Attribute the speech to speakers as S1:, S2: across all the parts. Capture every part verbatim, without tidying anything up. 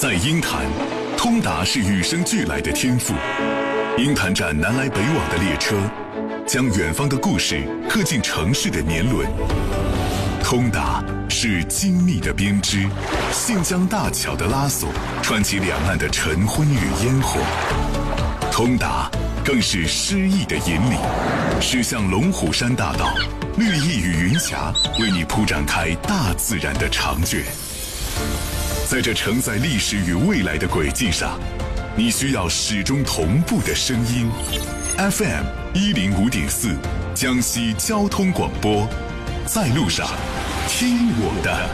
S1: 在鹰潭，通达是与生俱来的天赋。鹰潭站南来北往的列车，将远方的故事刻进城市的年轮。通达是精密的编织，信江大桥的拉索，串起两岸的晨昏与烟火。通达更是诗意的引领，驶向龙虎山大道，绿意与云霞为你铺展开大自然的长卷。在这承载历史与未来的轨迹上，你需要始终同步的声音。F M 一零五点四，江西交通广播，在路上，听我的。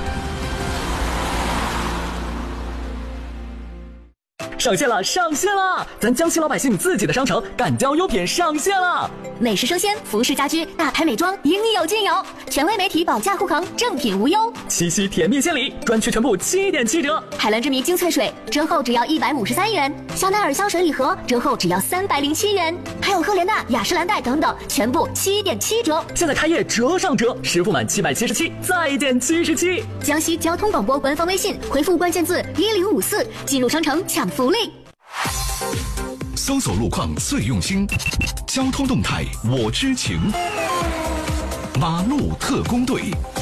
S2: 上线了，上线了！咱江西老百姓自己的商城赣交优品上线了，
S3: 美食生鲜、服饰家居、大牌美妆，应有尽有，权威媒体保价护航，正品无忧。
S2: 七夕甜蜜献礼，专区全部七点七折。
S3: 海蓝之谜精粹水折后只要一百五十三元，香奈儿香水礼盒折后只要三百零七元，还有赫莲娜、雅诗兰黛等等，全部七点七折。
S2: 现在开业折上折，实付满七百七十七再减七十七。
S3: 江西交通广播官方微信回复关键字一零五四，进入商城抢福利。
S4: 搜索路况最用心，交通动态我知情。马路特工队。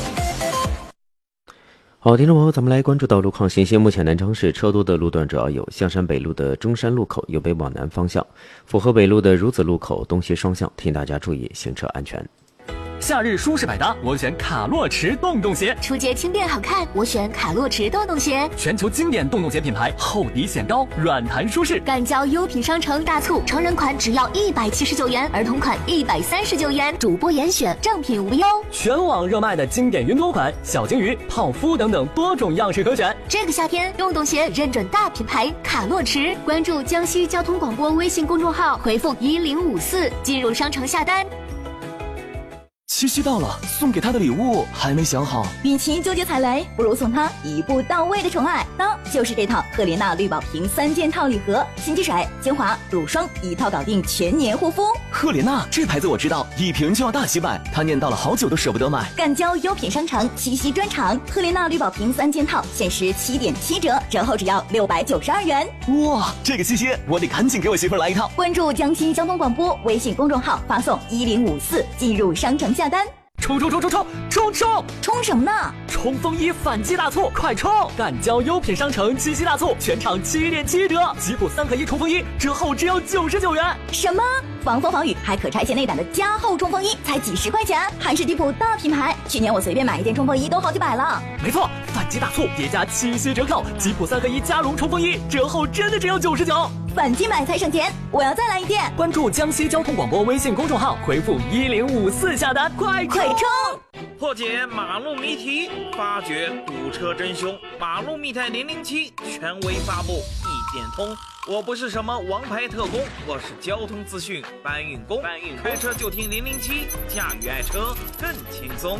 S5: 好，听众朋友，咱们来关注到路况信息。目前南昌市车多的路段主要有象山北路的中山路口由北往南方向，府河北路的孺子路口东西双向，请大家注意行车安全。
S2: 夏日舒适百搭，我选卡洛驰洞洞鞋；
S3: 初节轻便好看，我选卡洛驰洞洞鞋。
S2: 全球经典洞洞鞋品牌，厚底显高，软弹舒适。
S3: 赣交优品商城大促，成人款只要一百七十九元，儿童款一百三十九元，主播严选，正品无忧。
S2: 全网热卖的经典云朵款、小金鱼、泡芙等等多种样式可选。
S3: 这个夏天，洞洞鞋认准大品牌卡洛驰，关注江西交通广播微信公众号，回复一零五四进入商城下单。
S2: 七夕到了，送给他的礼物还没想好。
S6: 与其纠结踩雷，不如送他一步到位的宠爱，那就是这套赫莲娜绿宝瓶三件套礼盒，心机水、精华、乳霜一套搞定全年护肤。
S2: 赫莲娜这牌子我知道，一瓶就要大几百，他念叨了好久都舍不得买。
S6: 赣交优品商城七夕专场，赫莲娜绿宝瓶三件套限时七点七折，折后只要六百九十二元。
S2: 哇，这个七夕我得赶紧给我媳妇来一套。
S6: 关注江西交通广播微信公众号，发送一零五四进入商城下单。
S2: 冲冲冲冲冲冲冲
S6: 冲什么呢？
S2: 冲锋衣反击大促，快冲！赣交优品商城七夕大促，全场七点七折，吉普三合一冲锋衣折后只要九十九元。
S6: 什么？防风防雨还可拆卸内胆的加厚冲锋衣才几十块钱，还是迪普大品牌。去年我随便买一件冲锋衣都好几百了。
S2: 没错，反击大促叠加七夕折扣，吉普三合一加绒冲锋衣折后真的只有九十九。
S6: 反击买才省钱，我要再来一件。
S2: 关注江西交通广播微信公众号，回复一零五四下单，快
S6: 快冲！
S7: 破解马路谜题，发掘堵车真凶。马路密探零零七权威发布，一点通。我不是什么王牌特工，我是交通资讯搬运工。搬运开车就听零零七，驾驭爱车更轻松。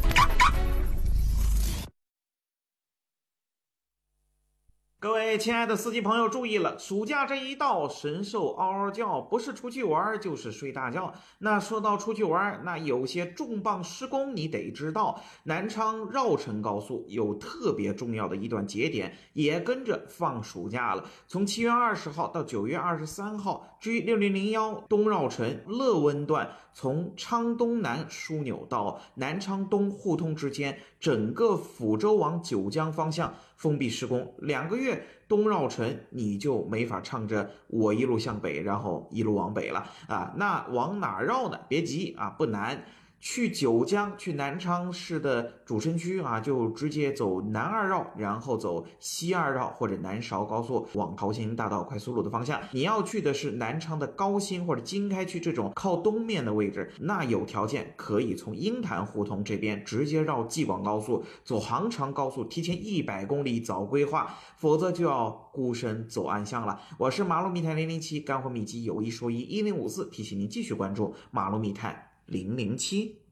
S7: 各位亲爱的司机朋友注意了，暑假这一到，神兽嗷嗷叫，不是出去玩就是睡大觉。那说到出去玩，那有些重磅施工你得知道，南昌绕城高速有特别重要的一段节点也跟着放暑假了，从七月二十号到九月二十三号 G 六零零一东绕城乐温段，从昌东南枢纽到南昌东互通之间，整个抚州往九江方向封闭施工，两个月东绕城你就没法唱着我一路向北，然后一路往北了啊！那往哪绕呢？别急啊，不难。去九江，去南昌市的主城区啊，就直接走南二绕，然后走西二绕或者南韶高速往桃兴大道快速路的方向。你要去的是南昌的高新或者经开区这种靠东面的位置，那有条件可以从鹰潭胡同这边直接绕济广高速，走杭长高速，提前一百公里早规划，否则就要孤身走暗巷了。我是马路密探零零七，干货秘籍有一说一，一零五四提醒您继续关注马路密探零零七。